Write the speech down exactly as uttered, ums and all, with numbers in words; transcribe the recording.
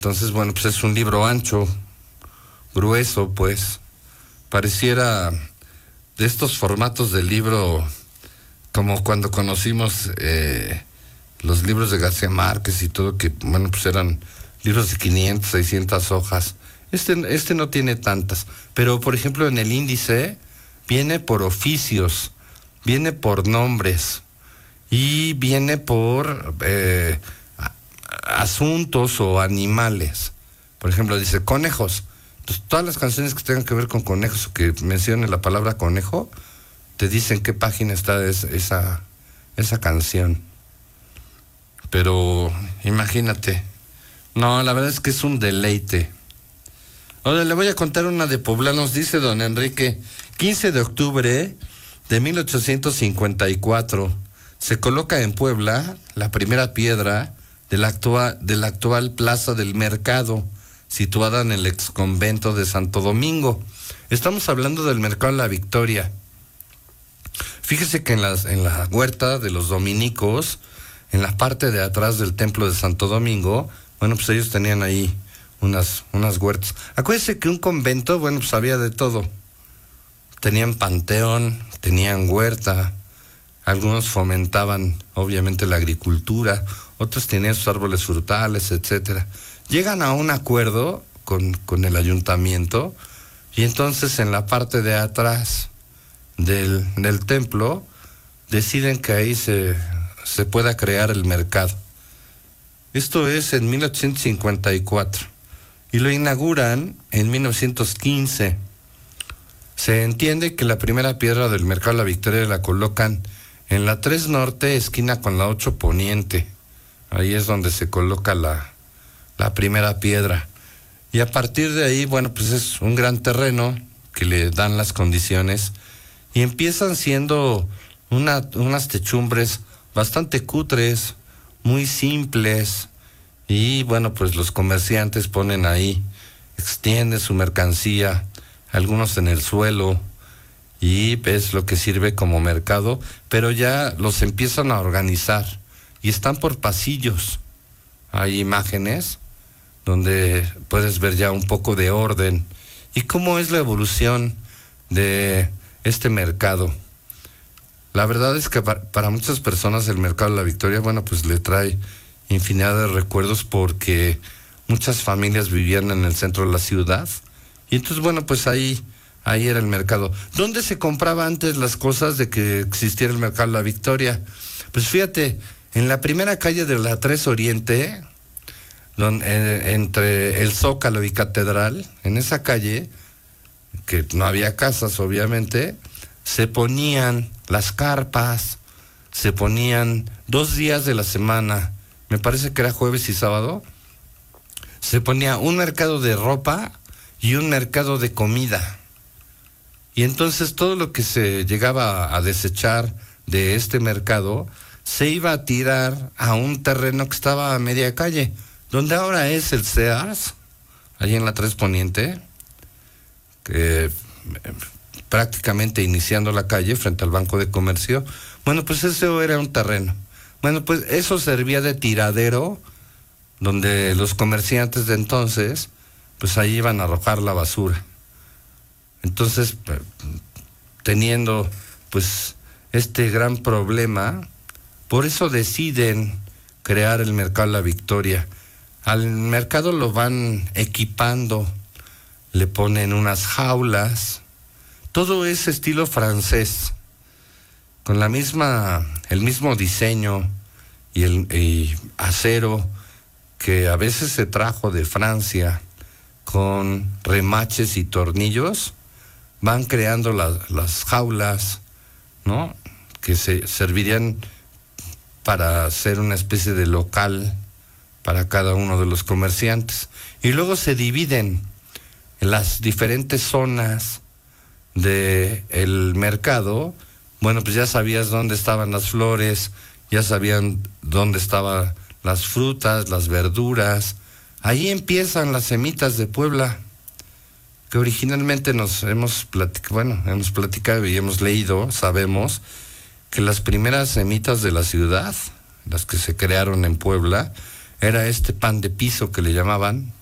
Entonces, bueno, pues es un libro ancho, grueso, pues. Pareciera de estos formatos de libro como cuando conocimos eh, los libros de García Márquez y todo, que, bueno, pues eran libros de quinientas, seiscientas hojas. Este, este no tiene tantas, pero, por ejemplo, en el índice viene por oficios, viene por nombres y viene por eh, asuntos o animales. Por ejemplo, dice conejos. Entonces, todas las canciones que tengan que ver con conejos o que mencionen la palabra conejo, te dicen qué página está es, esa, esa canción. Pero imagínate. No, la verdad es que es un deleite. Ahora le voy a contar una de poblanos, dice don Enrique. quince de octubre de mil ochocientos cincuenta y cuatro se coloca en Puebla la primera piedra de la actual, de la actual Plaza del Mercado, situada en el exconvento de Santo Domingo. Estamos hablando del Mercado de la Victoria. Fíjese que en, las, en la huerta de los dominicos, en la parte de atrás del templo de Santo Domingo, bueno, pues ellos tenían ahí unas, unas huertas. Acuérdense que un convento, bueno, pues había de todo. Tenían panteón, tenían huerta, algunos fomentaban obviamente la agricultura, otros tenían sus árboles frutales, etcétera. Llegan a un acuerdo con, con el ayuntamiento y entonces en la parte de atrás del, del templo deciden que ahí se, se pueda crear el mercado. Esto es en mil ochocientos cincuenta y cuatro y lo inauguran en mil novecientos quince. Se entiende que la primera piedra del Mercado de la Victoria la colocan en la tres Norte, esquina con la ocho Poniente. Ahí es donde se coloca la, la primera piedra. Y a partir de ahí, bueno, pues es un gran terreno que le dan las condiciones y empiezan siendo una, unas techumbres bastante cutres, muy simples, y bueno, pues los comerciantes ponen ahí, extienden su mercancía, algunos en el suelo, y es lo que sirve como mercado, pero ya los empiezan a organizar y están por pasillos. Hay imágenes donde puedes ver ya un poco de orden y cómo es la evolución de este mercado. La verdad es que para, para muchas personas el Mercado de la Victoria, bueno, pues le trae infinidad de recuerdos porque muchas familias vivían en el centro de la ciudad y entonces, bueno, pues ahí, ahí era el mercado. ¿Dónde se compraba antes las cosas de que existiera el Mercado de la Victoria? Pues fíjate, en la primera calle de la tres Oriente, donde, eh, entre el Zócalo y Catedral, en esa calle, que no había casas obviamente, se ponían las carpas, se ponían dos días de la semana, me parece que era jueves y sábado, se ponía un mercado de ropa y un mercado de comida. Y entonces todo lo que se llegaba a desechar de este mercado se iba a tirar a un terreno que estaba a media calle, donde ahora es el Sears, allí en la tres Poniente, que prácticamente iniciando la calle frente al Banco de Comercio. Bueno, pues eso era un terreno. Bueno, pues eso servía de tiradero, donde los comerciantes de entonces, pues ahí iban a arrojar la basura. Entonces, teniendo pues este gran problema, por eso deciden crear el Mercado de la Victoria. Al mercado lo van equipando, le ponen unas jaulas, todo es estilo francés, con la misma, el mismo diseño y el y acero que a veces se trajo de Francia, con remaches y tornillos, van creando la, las jaulas, ¿no?, que se servirían para hacer una especie de local para cada uno de los comerciantes. Y luego se dividen en las diferentes zonas del mercado. Bueno, pues ya sabías dónde estaban las flores, ya sabían dónde estaban las frutas, las verduras. Ahí empiezan las semitas de Puebla, que originalmente nos hemos platicado, bueno, hemos platicado y hemos leído, sabemos que las primeras semitas de la ciudad, las que se crearon en Puebla, era este pan de piso que le llamaban,